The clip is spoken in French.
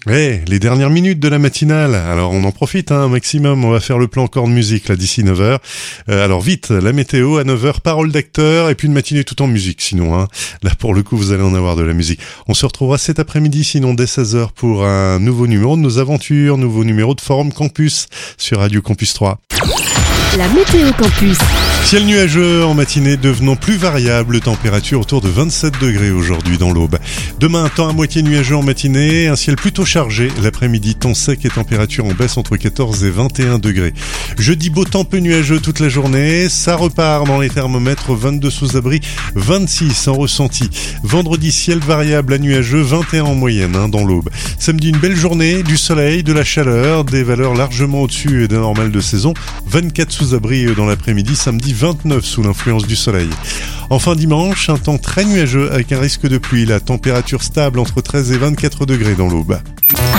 Les dernières minutes de la matinale, alors on en profite un maximum, on va faire le plan corps de musique là d'ici 9h. Alors vite, la météo à 9h, parole d'acteur et puis une matinée tout en musique sinon. Là pour le coup vous allez en avoir de la musique. On se retrouvera cet après-midi sinon dès 16h pour un nouveau numéro de nos aventures, nouveau numéro de Forum Campus sur Radio Campus 3. La météo campus. Ciel nuageux en matinée devenant plus variable, température autour de 27 degrés aujourd'hui dans l'Aube. Demain, temps à moitié nuageux en matinée, un ciel plutôt chargé. L'après-midi, temps sec et température en baisse entre 14 et 21 degrés. Jeudi, beau temps peu nuageux toute la journée. Ça repart dans les thermomètres, 22 sous abri, 26 en ressenti. Vendredi, ciel variable à nuageux, 21 en moyenne dans l'Aube. Samedi, une belle journée, du soleil, de la chaleur, des valeurs largement au-dessus des normales de saison. 24 sous abri dans l'après-midi, samedi 29 sous l'influence du soleil. Enfin dimanche, un temps très nuageux avec un risque de pluie, la température stable entre 13 et 24 degrés dans l'Aube.